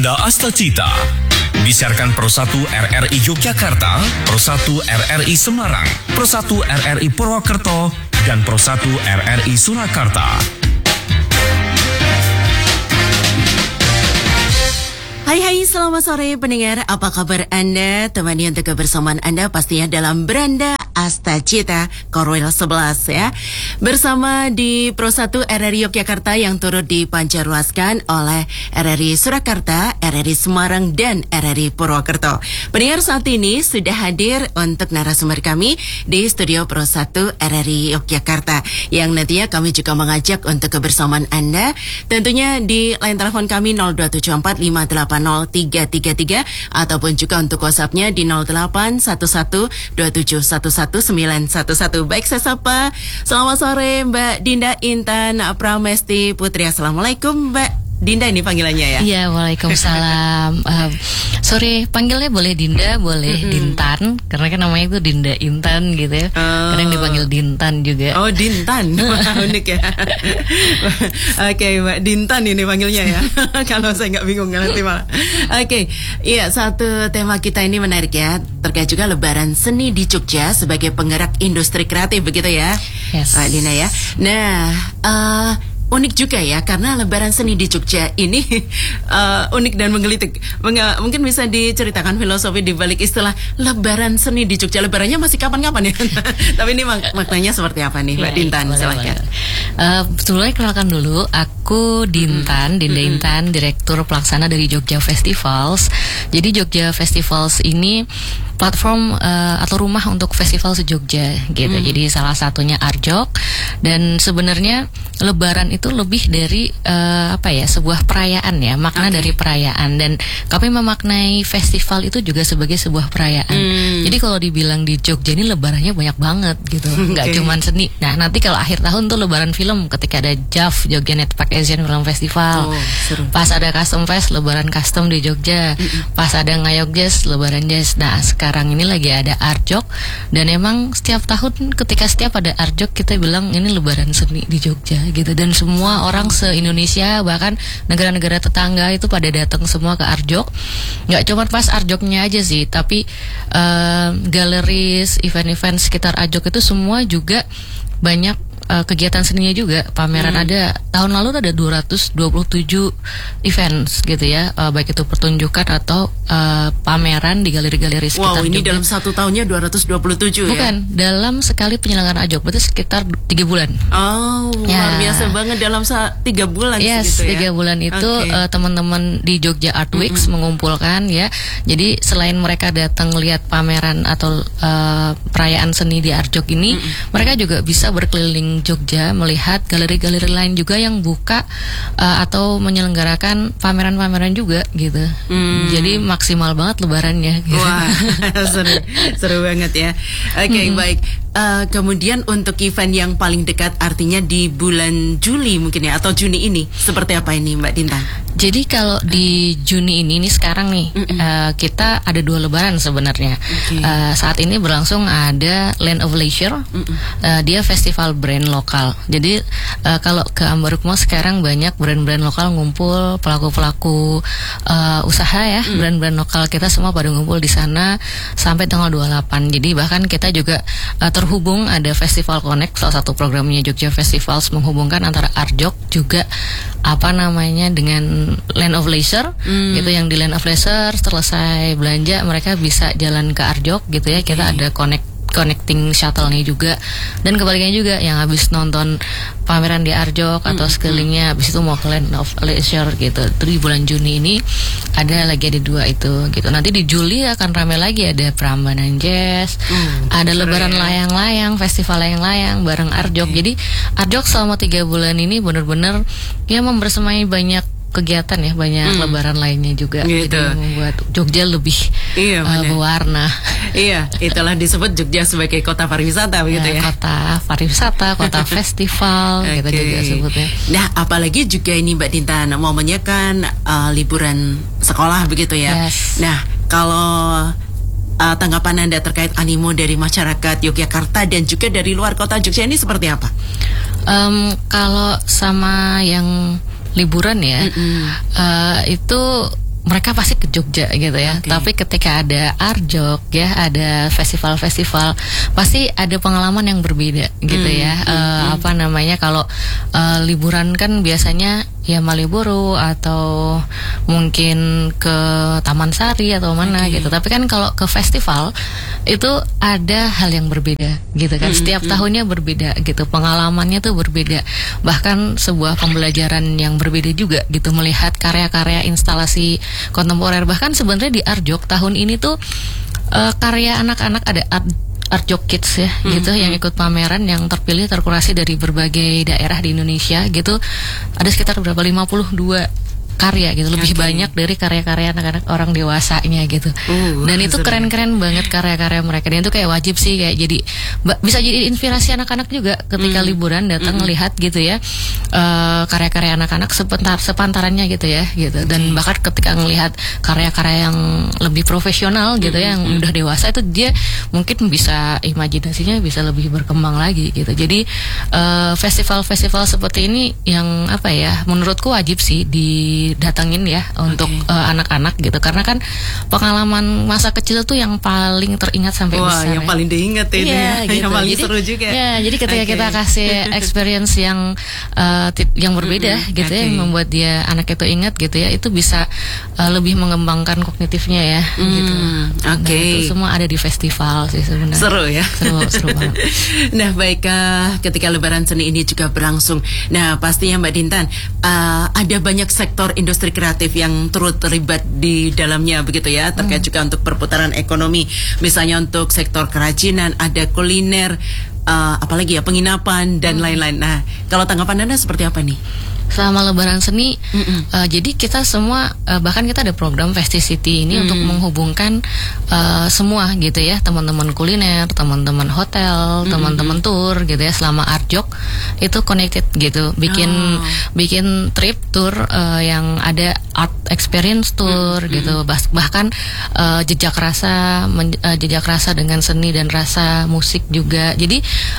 Da Asta Cita disiarkan Pro 1 RRI Yogyakarta, Pro 1 RRI Semarang, Pro 1 RRI Purwokerto, dan Pro 1 RRI Surakarta. Hai, selamat sore pendengar, apa kabar Anda? Temani untuk kebersamaan Anda pastinya dalam Beranda Asta Cita Korwil 11 ya. Bersama di Pro 1 RRI Yogyakarta yang turut dipancarluaskan oleh RRI Surakarta, RRI Semarang, dan RRI Purwokerto. Pendengar, saat ini sudah hadir untuk narasumber kami di studio Pro 1 RRI Yogyakarta, yang nantinya kami juga mengajak untuk kebersamaan Anda tentunya di line telepon kami 02745803333 ataupun juga untuk WhatsApp-nya di 081127111911. Baik, saya sapa. Selamat sore Mbak Dinda Intan Pramesti Putri. Assalamualaikum Mbak Dinda, ini panggilannya ya? Iya, waalaikumsalam. Sorry, panggilnya boleh Dinda, boleh Dintan, karena kan namanya itu Dinda Intan gitu ya. Kadang dipanggil Dintan juga. Oh, Dintan, unik ya. Oke, Mbak Dintan ini panggilnya ya. Kalau saya nggak bingung nanti malah. Oke, iya, satu tema kita ini menarik ya, terkait juga Lebaran Seni di Jogja sebagai penggerak industri kreatif, begitu ya, Yes. Mbak Dinda ya. Nah, unik juga ya, karena Lebaran Seni di Jogja ini unik dan menggelitik. Mungkin bisa diceritakan filosofi di balik istilah Lebaran Seni di Jogja. Lebarannya masih kapan-kapan ya? Tapi ini maknanya seperti apa nih, Mbak Dintan? Silakan. Sebelumnya kenalkan dulu, aku Dintan, Dinda Intan, Direktur Pelaksana dari Jogja Festivals. Jadi Jogja Festivals ini platform atau rumah untuk festival se-Jogja gitu. Jadi salah satunya Arjok, dan sebenarnya Lebaran itu lebih dari sebuah perayaan ya, makna dari perayaan, dan kami memaknai festival itu juga sebagai sebuah perayaan. Jadi kalau dibilang di Jogja ini Lebarannya banyak banget gitu, nggak cuman seni. Nah, nanti kalau akhir tahun tuh Lebaran film, ketika ada JAF, Jogja Network Asian Film Festival, pas ada Custom Fest, Lebaran Custom di Jogja, pas ada Ngayog Jazz, Lebaran Jazz. Nah, sekarang ini lagi ada Arjok, dan emang setiap tahun ketika setiap ada Arjok kita bilang ini Lebaran Seni di Jogja gitu, dan semua orang se-Indonesia bahkan negara-negara tetangga itu pada datang semua ke Arjok. Nggak cuma pas Arjoknya aja sih, tapi galeris, event-event sekitar Arjok itu semua juga banyak kegiatan seninya juga, pameran. Ada tahun lalu ada 227 events gitu ya, baik itu pertunjukan atau pameran di galeri-galeri sekitar. Wow, ini Jogja. dalam satu tahunnya 227 ya? Bukan, dalam sekali penyelenggaraan Arjok, berarti sekitar 3 bulan. Oh, luar biasa banget, dalam 3 bulan Yes, gitu ya? 3 bulan itu teman-teman di Jogja Art Weeks mengumpulkan ya. Jadi selain mereka datang lihat pameran atau perayaan seni di Arjok ini, mereka juga bisa berkeliling Jogja melihat galeri-galeri lain juga yang buka atau menyelenggarakan pameran-pameran juga gitu. Jadi maksimal banget Lebarannya gitu. Wah, seru banget ya. Oke, baik. Kemudian untuk event yang paling dekat, artinya di bulan Juli mungkin ya, atau Juni ini, seperti apa ini Mbak Dintan? Jadi kalau di Juni ini sekarang nih, kita ada 2 Lebaran sebenarnya. Saat ini berlangsung ada Land of Leisure, dia festival brand lokal. Jadi kalau ke Ambarukmo sekarang banyak brand-brand lokal ngumpul, pelaku-pelaku usaha ya, brand-brand lokal kita semua pada ngumpul di sana sampai tanggal 28. Jadi bahkan kita juga terhubung, ada Festival Connect, salah satu programnya Jogja Festivals, menghubungkan antara Arjok juga dengan Land of Leisure gitu. Yang di Land of Leisure selesai belanja mereka bisa jalan ke Arjok gitu ya. Kita ada connecting shuttle-nya juga, dan kebalikannya juga yang habis nonton pameran di Arjok atau sekelilingnya habis itu mau ke Land of Leisure gitu. Itu di bulan Juni ini ada 2 itu gitu. Nanti di Juli akan ramai lagi, ada Prambanan Jazz, ada Lebaran layang-layang, festival layang-layang bareng Arjok. Jadi Arjok selama 3 bulan ini benar-benar ya membersamai banyak kegiatan ya, banyak Lebaran lainnya juga gitu. Jadi membuat Jogja lebih berwarna. Iya, itulah disebut Jogja sebagai kota pariwisata begitu ya. Kota pariwisata, kota festival kita juga sebutnya. Nah, apalagi juga ini Mbak Dintan, momennya kan liburan sekolah begitu ya. Yes. Nah, kalau tanggapan Anda terkait animo dari masyarakat Yogyakarta dan juga dari luar kota Jogja ini seperti apa? Kalau sama yang liburan ya, itu mereka pasti ke Jogja gitu ya. Tapi ketika ada Arjok ya, ada festival-festival, pasti ada pengalaman yang berbeda gitu ya. Apa namanya, kalau liburan kan biasanya ya Malioboro atau mungkin ke Taman Sari atau mana gitu. Tapi kan kalau ke festival itu ada hal yang berbeda gitu kan. Setiap tahunnya berbeda gitu, pengalamannya tuh berbeda. Bahkan sebuah pembelajaran yang berbeda juga gitu, melihat karya-karya instalasi kontemporer. Bahkan sebenarnya di Arjok tahun ini tuh karya anak-anak, ada Arjok Kids ya gitu, yang ikut pameran, yang terpilih terkurasi dari berbagai daerah di Indonesia gitu. Ada sekitar berapa, 52 karya gitu, lebih banyak dari karya-karya anak-anak orang dewasanya gitu. Dan itu keren-keren banget karya-karya mereka. Dan itu kayak wajib sih, kayak jadi bisa jadi inspirasi anak-anak juga ketika liburan datang lihat gitu ya, karya-karya anak-anak sepantarannya gitu ya gitu. Dan bahkan ketika ngelihat karya-karya yang lebih profesional gitu ya, yang udah dewasa, itu dia mungkin bisa, imajinasinya bisa lebih berkembang lagi gitu. Jadi festival-festival seperti ini yang apa ya, menurutku wajib sih didatengin ya untuk anak-anak gitu, karena kan pengalaman masa kecil tuh yang paling teringat sampai besar. Yang paling diingat ini gitu. Yang paling seru juga. Ya, jadi ketika kita kasih experience yang berbeda gitu ya, yang membuat dia, anak itu ingat gitu ya, itu bisa lebih mengembangkan kognitifnya ya gitu. Itu semua ada di festival sih sebenarnya. Seru ya. Seru banget. Nah, baik, ketika Lebaran Seni ini juga berlangsung. Nah, pastinya Mbak Dintan, ada banyak sektor industri kreatif yang turut terlibat di dalamnya begitu ya, terkait juga untuk perputaran ekonomi. Misalnya untuk sektor kerajinan, ada kuliner, apalagi ya, penginapan dan lain-lain. Nah, kalau tanggapan Anda seperti apa nih? Selama Lebaran Seni, jadi kita semua, bahkan kita ada program Festicity ini untuk menghubungkan semua gitu ya, teman-teman kuliner, teman-teman hotel, teman-teman tour gitu ya, selama Arjok itu connected gitu, bikin trip tour yang ada art experience tour gitu, bahkan jejak rasa dengan seni dan rasa musik juga. Jadi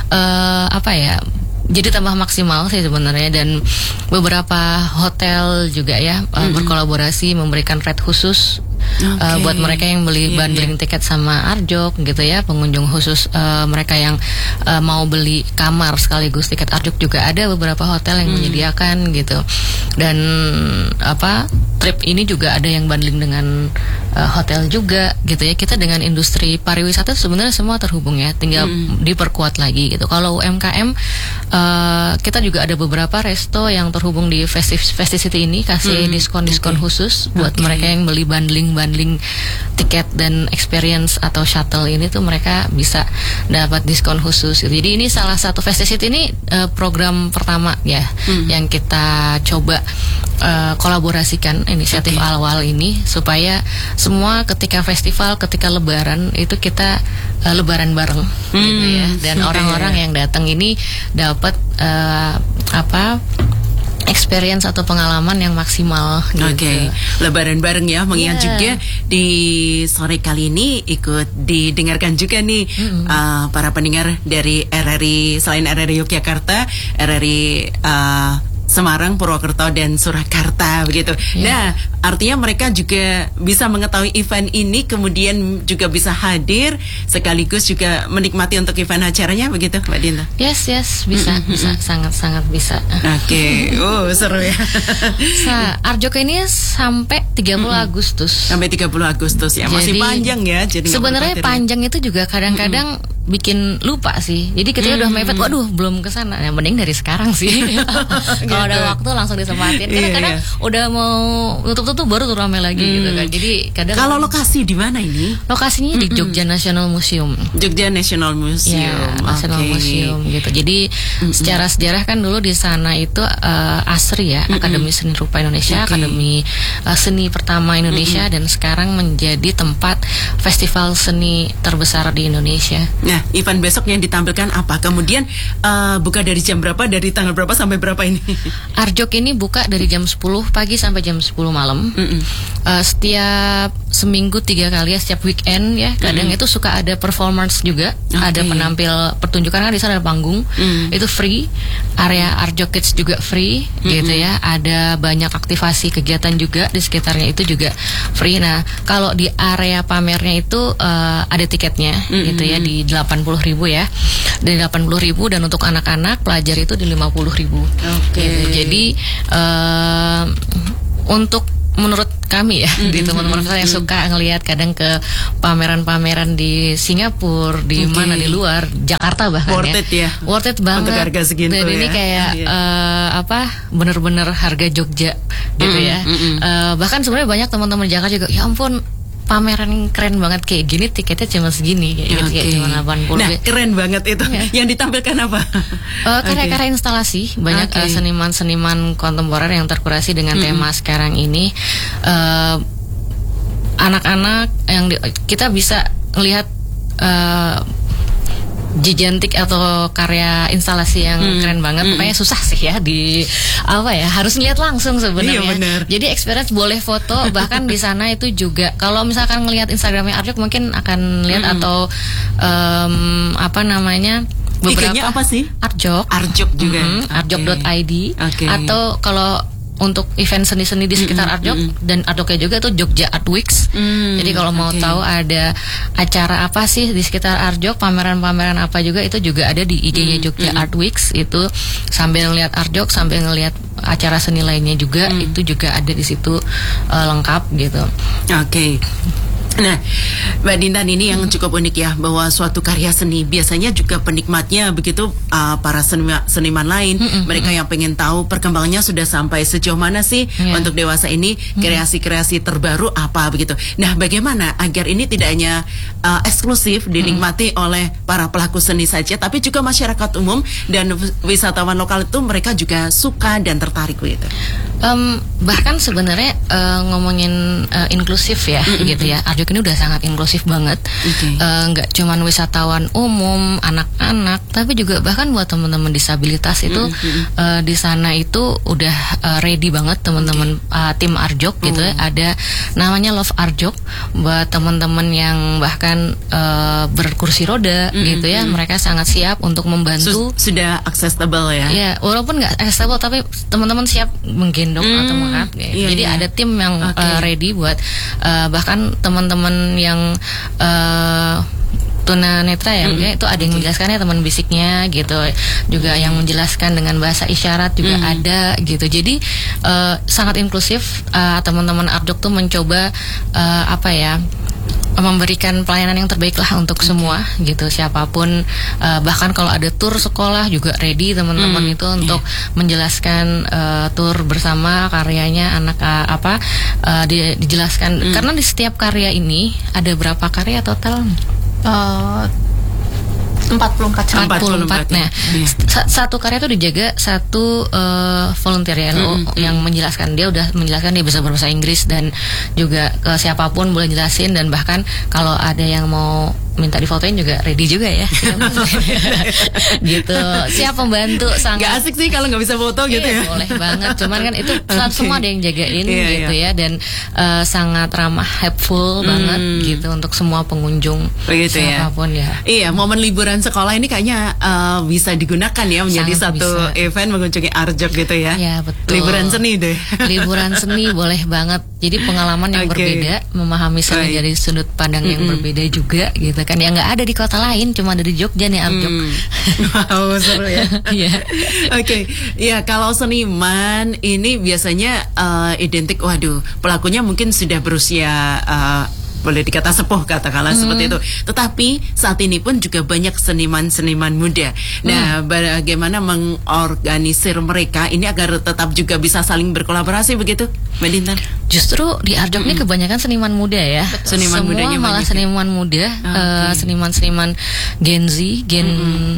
apa ya, jadi tambah maksimal sih sebenarnya. Dan beberapa hotel juga ya berkolaborasi memberikan rate khusus buat mereka yang beli bundling tiket sama Arjok gitu ya, pengunjung khusus, mereka yang mau beli kamar sekaligus tiket Arjok juga ada beberapa hotel yang menyediakan gitu. Dan trip ini juga ada yang bundling dengan hotel juga gitu ya. Kita dengan industri pariwisata sebenarnya semua terhubung ya, tinggal diperkuat lagi gitu. Kalau UMKM, kita juga ada beberapa resto yang terhubung di Festicity ini, kasih diskon-diskon khusus buat mereka yang beli bundling tiket dan experience atau shuttle ini tuh, mereka bisa dapat diskon khusus gitu. Jadi ini salah satu Festicity ini program pertama ya yang kita coba kolaborasikan, inisiatif awal ini, supaya semua ketika festival, ketika Lebaran itu kita Lebaran bareng gitu ya. Dan orang-orang yang datang ini dapat experience atau pengalaman yang maksimal gitu. Lebaran bareng ya, mengingat juga di sore kali ini ikut didengarkan juga nih para pendengar dari RRI, selain RRI Yogyakarta, RRI Semarang, Purwokerto, dan Surakarta begitu. Nah, artinya mereka juga bisa mengetahui event ini, kemudian juga bisa hadir sekaligus juga menikmati untuk event acaranya begitu, Mbak Dinta? Yes, bisa, sangat-sangat bisa. Seru ya. Arjok ini sampai 30 Agustus. Sampai 30 Agustus ya, masih panjang ya. Jadi sebenarnya panjang itu juga kadang-kadang bikin lupa sih. Jadi ketika udah mepet, waduh belum kesana. Yang mending dari sekarang sih. Kalau ada waktu langsung disempatin. Kadang-kadang udah mau tutup baru tuh rame lagi gitu kan. Jadi kadang. Kalau lokasi di mana ini? Lokasinya di Jogja National Museum. Jogja National Museum. Ya, National Museum gitu. Jadi secara sejarah kan dulu di sana itu ASRI ya, Akademi Seni Rupa Indonesia, Akademi Seni pertama Indonesia, dan sekarang menjadi tempat festival seni terbesar di Indonesia. Nah, event besok yang ditampilkan apa? Kemudian buka dari jam berapa, dari tanggal berapa sampai berapa ini? Arjok ini buka dari jam 10 pagi sampai jam 10 malam. Setiap seminggu 3 kali ya, setiap weekend ya. Kadang itu suka ada performance juga, ada penampil pertunjukan, kan di sana ada panggung. Itu free. Area Arjok Kids juga free gitu ya. Ada banyak aktivasi kegiatan juga di sekitarnya, itu juga free. Nah, kalau di area pamernya itu ada tiketnya gitu ya, di 80.000 ya. Dari 80.000, dan untuk anak-anak pelajar itu di 50.000. Gitu. Jadi untuk menurut kami ya, di teman-teman saya yang suka ngelihat kadang ke pameran-pameran di Singapura, di mana di luar Jakarta bahkan worth it ya, worth it banget. Untuk harga segitu dan ini ya. kayak bener-bener harga Jogja gitu ya. Bahkan sebenarnya banyak teman-teman Jakarta juga, ya ampun, pameran keren banget kayak gini, tiketnya cuma segini kayak cuma 80. Nah, keren banget itu. Yang ditampilkan apa? Karya-karya instalasi, banyak seniman-seniman kontemporer yang terkurasi dengan tema sekarang ini. Anak-anak yang kita bisa melihat gigantik atau karya instalasi yang keren banget. Pokoknya susah sih ya harus lihat langsung sebenarnya. Jadi experience boleh foto, bahkan di sana itu juga kalau misalkan ngelihat Instagramnya Arjok mungkin akan lihat atau beberapa IG-nya apa sih? Arjok juga. Arjok.id. Atau kalau untuk event seni-seni di sekitar Arjok, dan Arjoknya juga itu Jogja Art Weeks. Jadi kalau mau tahu ada acara apa sih di sekitar Arjok, pameran-pameran apa juga, itu juga ada di IG-nya Jogja Art Weeks. Itu sambil ngeliat Arjok, sambil ngeliat acara seni lainnya juga, itu juga ada di situ lengkap gitu. Nah, Mbak Dintan, ini yang cukup unik ya, bahwa suatu karya seni biasanya juga penikmatnya begitu para seniman lain, mereka yang pengen tahu perkembangannya sudah sampai sejauh mana sih untuk dewasa ini, kreasi-kreasi terbaru apa begitu. Nah, bagaimana agar ini tidak hanya eksklusif dinikmati oleh para pelaku seni saja, tapi juga masyarakat umum dan wisatawan lokal itu mereka juga suka dan tertarik begitu. Bahkan sebenarnya ngomongin inklusif ya, gitu ya. Arjok ini udah sangat inklusif banget. Nggak cuman wisatawan umum, anak-anak, tapi juga bahkan buat teman-teman disabilitas itu di sana itu udah ready banget teman-teman tim Arjok gitu ya. Ada namanya Love Arjok buat teman-teman yang bahkan berkursi roda gitu ya. Mereka sangat siap untuk membantu. Sudah accessible ya. Ya, walaupun nggak accessible tapi teman-teman siap menggendong atau mengangkat. Jadi ada tim yang ready buat bahkan teman-teman yang tunanetra ya, itu ada yang menjelaskannya, teman bisiknya gitu, juga yang menjelaskan dengan bahasa isyarat juga ada gitu. Jadi sangat inklusif. Teman-teman Arjok tuh mencoba memberikan pelayanan yang terbaik lah untuk semua gitu, siapapun. Bahkan kalau ada tur sekolah juga ready teman-teman itu untuk menjelaskan tur bersama karyanya anak dijelaskan. Karena di setiap karya ini ada berapa karya total? 44. Nah, satu karya itu dijaga satu volunteer ya, yang menjelaskan. Dia udah menjelaskan, dia bisa berbahasa Inggris dan juga ke siapapun boleh jelasin, dan bahkan kalau ada yang mau minta difotoin juga ready juga ya. Gitu. Siap membantu, sangat. Gak asik sih kalau nggak bisa foto gitu ya. Boleh banget. Cuman kan itu semua ada yang jagain gitu ya, dan sangat ramah, helpful banget gitu untuk semua pengunjung. Begitu siapapun ya. Iya, momen liburan sekolah ini kayaknya bisa digunakan ya menjadi satu event mengunjungi Arjok gitu ya. Iya, betul. Liburan seni deh. Liburan seni boleh banget. Jadi pengalaman yang berbeda, memahami seni dari sudut pandang yang berbeda juga gitu kan, yang nggak ada di kota lain, cuma ada di Jogja nih Arjok. Wow, seru ya. Ya, kalau seniman ini biasanya identik, pelakunya mungkin sudah berusia boleh dikata sepuh, katakanlah seperti itu. Tetapi saat ini pun juga banyak seniman-seniman muda. Nah, bagaimana mengorganisir mereka ini agar tetap juga bisa saling berkolaborasi begitu, Mbak Dintan? Justru di Arjok ini kebanyakan seniman muda ya. Seniman mudanya malah seniman muda, seniman-seniman Gen Z,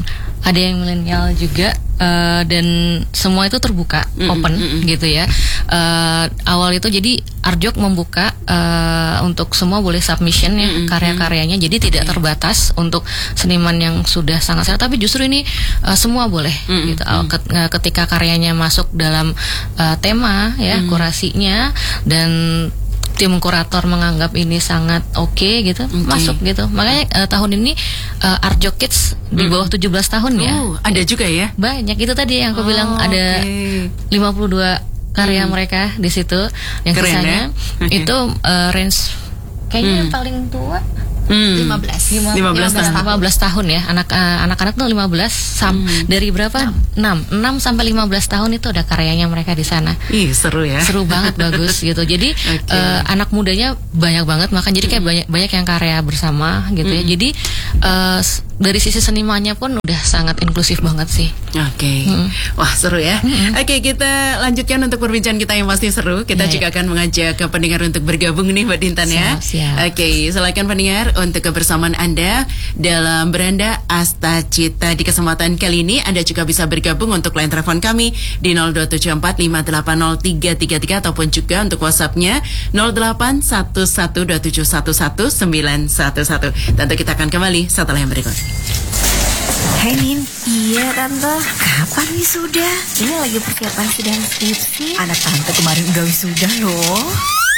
ada yang milenial juga, dan semua itu terbuka, open gitu ya. Awal itu jadi Arjok membuka untuk semua boleh submission ya karya-karyanya, jadi tidak terbatas untuk seniman yang sudah sangat senior, tapi justru ini semua boleh gitu. Ketika karyanya masuk dalam tema ya, kurasinya, dan tim kurator menganggap ini sangat oke gitu, masuk gitu. Makanya tahun ini Arjok Kids di bawah 17 tahun ya. Ada juga ya? Banyak, itu tadi yang aku bilang ada 52 karya mereka di situ. Yang keren, sisanya ya? itu range kayaknya yang paling tua 15 tahun ya. Anak-anak tuh 15 dari berapa? 6 sampai 15 tahun itu ada karyanya mereka di sana. Ih, seru ya. Seru banget, bagus gitu. Jadi anak mudanya banyak banget, makanya jadi kayak banyak yang karya bersama gitu ya. Jadi dari sisi senimannya pun udah sangat inklusif banget sih. Wah, seru ya. Kita lanjutkan untuk perbincangan kita yang pasti seru. Kita juga akan mengajak ke pendengar untuk bergabung nih, Mbak Dintan ya. Siap. Silakan pendengar untuk kebersamaan Anda dalam Beranda Asta Cita. Di kesempatan kali ini Anda juga bisa bergabung untuk line telepon kami di 0274580333 ataupun juga untuk WhatsApp-nya 0811271111. Tentu kita akan kembali setelah yang berikut. Hai Nin. Iya Tante. Kapan wisuda? Ini lagi persiapan sidang skripsi. Anak Tante kemarin udah wisuda loh.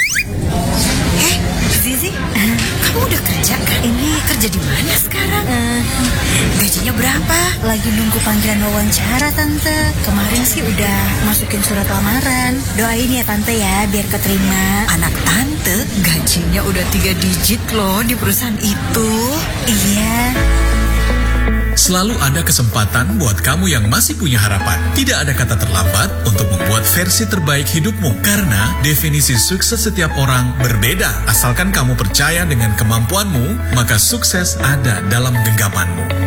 Zizi, kamu udah kerja kan? Ini kerja di mana sekarang? Gajinya berapa? Lagi nunggu panggilan wawancara Tante. Kemarin sih udah masukin surat lamaran. Doain ya Tante ya biar keterima. Anak Tante gajinya udah 3 digit loh di perusahaan itu. Iya. Selalu ada kesempatan buat kamu yang masih punya harapan. Tidak ada kata terlambat untuk membuat versi terbaik hidupmu. Karena definisi sukses setiap orang berbeda. Asalkan kamu percaya dengan kemampuanmu, maka sukses ada dalam genggamanmu.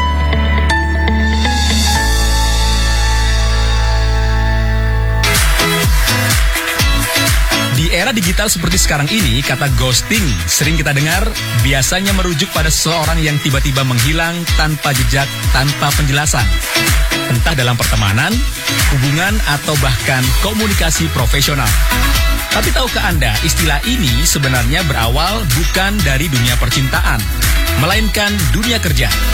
Di era digital seperti sekarang ini, kata ghosting sering kita dengar, biasanya merujuk pada seseorang yang tiba-tiba menghilang tanpa jejak, tanpa penjelasan. Entah dalam pertemanan, hubungan, atau bahkan komunikasi profesional. Tapi tahukah Anda, istilah ini sebenarnya berawal bukan dari dunia percintaan, melainkan dunia kerja.